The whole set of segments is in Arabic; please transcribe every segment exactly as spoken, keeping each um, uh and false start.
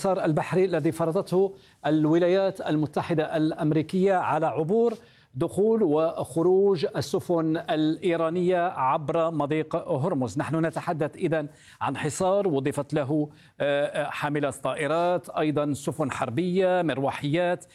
المسار البحري الذي فرضته الولايات المتحدة الأمريكية على عبور دخول وخروج السفن الإيرانية عبر مضيق هرمز. نحن نتحدث إذن عن حصار وضفت له حاملات طائرات، أيضا سفن حربية، مروحيات،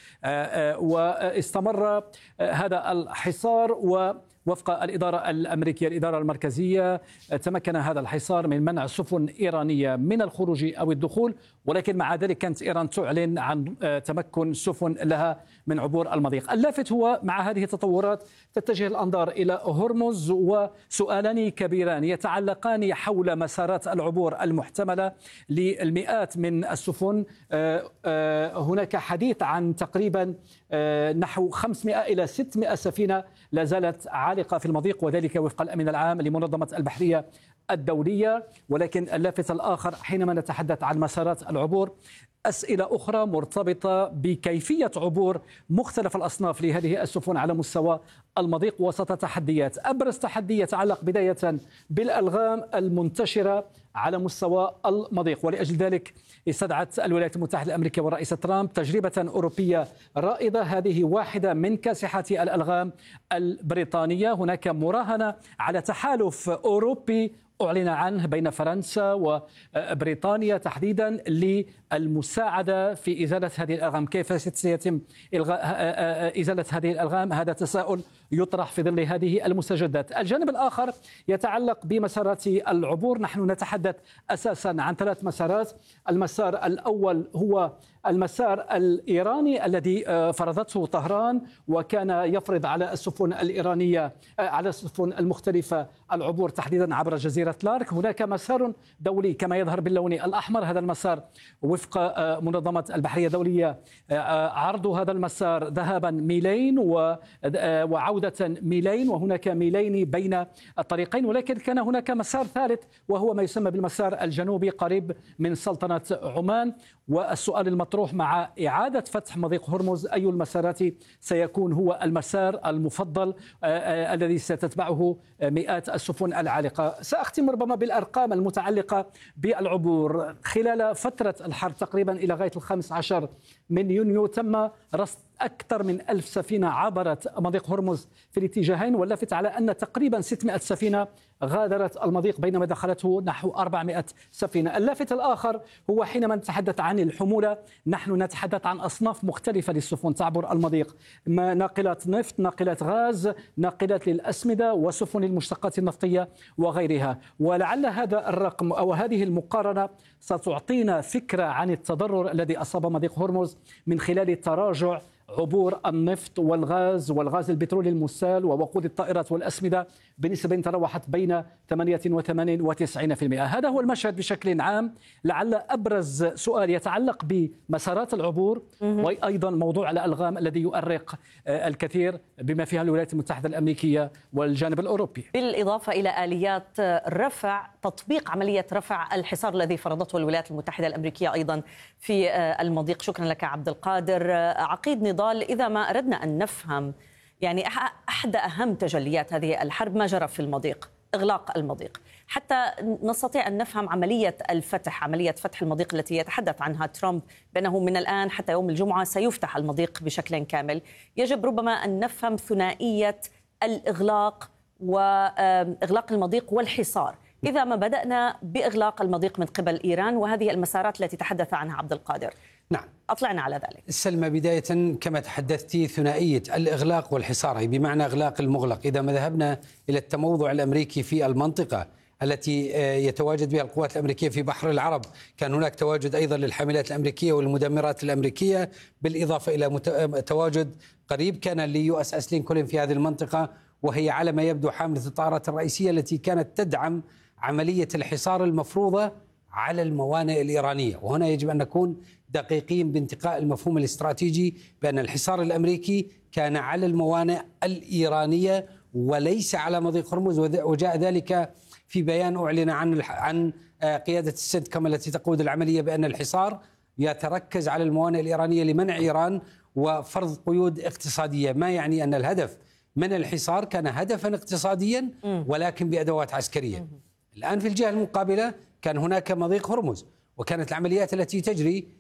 واستمر هذا الحصار. ووفق الإدارة الأمريكية الإدارة المركزية تمكن هذا الحصار من منع سفن إيرانية من الخروج أو الدخول، ولكن مع ذلك كانت إيران تعلن عن تمكن سفن لها من عبور المضيق. اللافت هو مع هذه التطورات تتجه الأنظار إلى هرمز، وسؤالان كبيران يتعلقان حول مسارات العبور المحتملة للمئات من السفن. هناك حديث عن تقريبا نحو خمسمائة إلى ستمائة سفينة لا زالت عالقة في المضيق، وذلك وفق الأمين العام لمنظمة البحرية الدولية. ولكن اللافت الآخر حينما نتحدث عن مسارات العبور أسئلة أخرى مرتبطة بكيفية عبور مختلف الأصناف لهذه السفن على مستوى المضيق وسط تحديات. أبرز تحدي يتعلق بداية بالألغام المنتشرة على مستوى المضيق، ولأجل ذلك استدعت الولايات المتحدة الأمريكية والرئيس ترامب تجربة أوروبية رائدة. هذه واحدة من كاسحات الألغام البريطانية. هناك مراهنة على تحالف أوروبي أعلن عنه بين فرنسا وبريطانيا تحديدا للمساعدة في إزالة هذه الألغام. كيف سيتم إلغاء إزالة هذه الألغام؟ هذا تساؤل يطرح في ظل هذه المستجدات. الجانب الآخر يتعلق بمسارات العبور. نحن نتحدث أساسا عن ثلاث مسارات. المسار الأول هو المسار الإيراني الذي فرضته طهران، وكان يفرض على السفن الإيرانية على السفن المختلفة العبور تحديدا عبر جزيرة لارك. هناك مسار دولي كما يظهر باللون الأحمر. هذا المسار وفق منظمة البحرية الدولية عرض هذا المسار ذهابا ميلين وعودة ميلين، وهناك ميلين بين الطريقين. ولكن كان هناك مسار ثالث وهو ما يسمى بالمسار الجنوبي قريب من سلطنة عمان. والسؤال المطروح مع إعادة فتح مضيق هرمز، أي المسارات سيكون هو المسار المفضل الذي ستتبعه مئات السفن العالقة؟ سأختم ربما بالأرقام المتعلقة بالعبور. خلال فترة الحرب تقريبا إلى غاية الخامس عشر من يونيو تم رصد أكثر من ألف سفينة عبرت مضيق هرمز في الاتجاهين، واللافت على أن تقريبا ستمائة سفينة غادرت المضيق بينما دخلته نحو أربعمائة سفينة. اللافت الآخر هو حينما نتحدث عن الحمولة، نحن نتحدث عن أصناف مختلفة للسفن تعبر المضيق، ناقلات نفط، ناقلات غاز، ناقلات للأسمدة، وسفن المشتقات النفطية وغيرها. ولعل هذا الرقم أو هذه المقارنة ستعطينا فكرة عن التضرر الذي أصاب مضيق هرمز من خلال تراجع عبور النفط والغاز والغاز البترولي المسال ووقود الطائرات والأسمدة بنسبة تراوحت بين ثمانية وثمانين وتسعين بالمئة. هذا هو المشهد بشكل عام. لعل أبرز سؤال يتعلق بمسارات العبور وأيضا موضوع الألغام الذي يؤرق الكثير بما فيها الولايات المتحدة الأمريكية والجانب الأوروبي، بالإضافة إلى آليات رفع تطبيق عملية رفع الحصار الذي فرضته الولايات المتحدة الأمريكية أيضا في المضيق. شكرا لك عبد القادر. عقيد نضال، إذا ما أردنا أن نفهم يعني أحد أهم تجليات هذه الحرب ما جرى في المضيق، إغلاق المضيق، حتى نستطيع أن نفهم عملية الفتح، عملية فتح المضيق التي يتحدث عنها ترامب بأنه من الآن حتى يوم الجمعة سيفتح المضيق بشكل كامل. يجب ربما أن نفهم ثنائية الإغلاق وإغلاق المضيق والحصار. إذا ما بدأنا بإغلاق المضيق من قبل إيران وهذه المسارات التي تحدث عنها عبد القادر، نعم أطلعنا على ذلك. سلمى، بداية كما تحدثتي ثنائية الإغلاق والحصار، أي بمعنى إغلاق المغلق. إذا ما ذهبنا إلى التموضع الأمريكي في المنطقة التي يتواجد بها القوات الأمريكية في بحر العرب، كان هناك تواجد أيضا للحاملات الأمريكية والمدمرات الأمريكية، بالإضافة إلى تواجد قريب كان ليو اس اس لينكولن في هذه المنطقة، وهي على ما يبدو حاملة الطائرات الرئيسية التي كانت تدعم عملية الحصار المفروضة على الموانئ الإيرانية. وهنا يجب أن نكون دقيقين بانتقاء المفهوم الاستراتيجي بأن الحصار الأمريكي كان على الموانئ الإيرانية وليس على مضيق هرمز، وجاء ذلك في بيان أعلن عن عن قيادة السنتكم التي تقود العملية بأن الحصار يتركز على الموانئ الإيرانية لمنع إيران وفرض قيود اقتصادية، ما يعني أن الهدف من الحصار كان هدفا اقتصاديا ولكن بأدوات عسكرية. الآن في الجهة المقابلة كان هناك مضيق هرمز، وكانت العمليات التي تجري